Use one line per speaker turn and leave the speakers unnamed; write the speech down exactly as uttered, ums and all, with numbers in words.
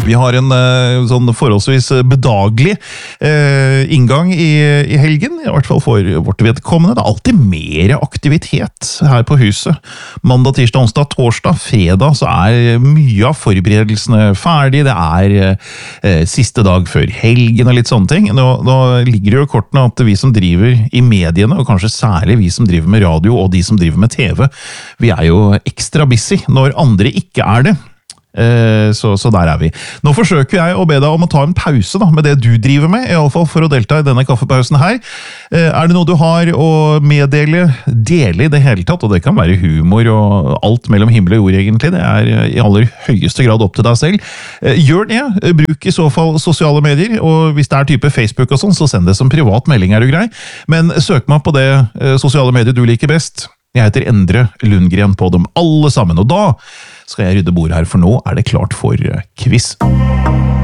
Vi har en uh, sånn forholdsvis bedagelig uh, inngang i, i helgen, i hvert fall for vårt vedkommende. Det er alltid mer aktivitet her på huset. Mandag, tirsdag, onsdag, torsdag, fredag så er mye av forberedelsene ferdig. Det er uh, siste dag før helgen og litt sånne ting. Nå, nå ligger det jo i kortene at vi som driver i mediene, og kanskje særlig vi som driver med radio og de som driver med T V, vi er jo ekstra busy når andre ikke er det. Så, så der er vi. Nå forsøker jeg å be deg om å ta en pause da, med det du driver med, i alle fall for å delta i denne kaffepausen her. Er det noe du har å meddele, dele i det hele tatt, og det kan være humor og alt mellom himmel og jord egentlig, det er i aller høyeste grad opp til deg selv. Gjør det, bruk i så fall sosiale medier, og hvis det er type Facebook og sånn, så send det som privat melding, er du grei. Men søk meg på det sosiale medier du liker best. Jeg heter Endre Lundgren på dem alle sammen, og da skal jeg rydde bordet her, for nå er det klart for quiz.